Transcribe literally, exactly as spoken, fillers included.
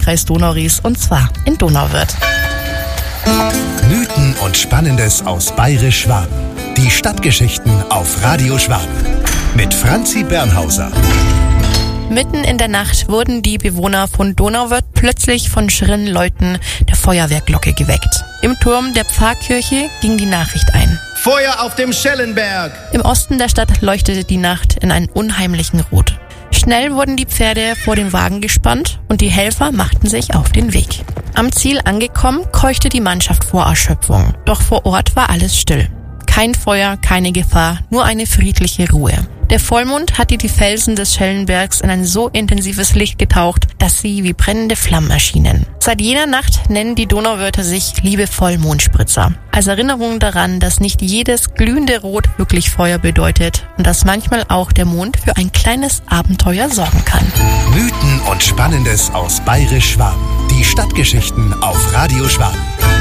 Landkreis Donau-Ries, und zwar in Donauwörth. Mythen und Spannendes aus Bayerisch-Schwaben. Die Stadtgeschichten auf Radio Schwaben. Mit Franzi Bernhauser. Mitten in der Nacht wurden die Bewohner von Donauwörth plötzlich von schrillen Läuten der Feuerwehrglocke geweckt. Im Turm der Pfarrkirche ging die Nachricht ein. Feuer auf dem Schellenberg! Im Osten der Stadt leuchtete die Nacht in einem unheimlichen Rot. Schnell wurden die Pferde vor den Wagen gespannt und die Helfer machten sich auf den Weg. Am Ziel angekommen, keuchte die Mannschaft vor Erschöpfung. Doch vor Ort war alles still. Kein Feuer, keine Gefahr, nur eine friedliche Ruhe. Der Vollmond hatte die Felsen des Schellenbergs in ein so intensives Licht getaucht, dass sie wie brennende Flammen erschienen. Seit jener Nacht nennen die Donauwörther sich liebevoll Mondspritzer. Als Erinnerung daran, dass nicht jedes glühende Rot wirklich Feuer bedeutet und dass manchmal auch der Mond für ein kleines Abenteuer sorgen kann. Mythen und Spannendes aus Bayerisch-Schwaben. Die Stadtgeschichten auf Radio Schwaben.